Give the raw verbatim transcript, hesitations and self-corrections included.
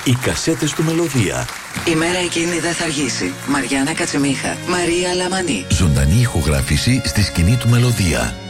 Οι κασέτες του Μελωδία. Η μέρα εκείνη δεν θα αργήσει. Μαριάννα Κατσιμίχα. Μαρία Λαμανή. Ζωντανή ηχογράφηση στη σκηνή του Μελωδία.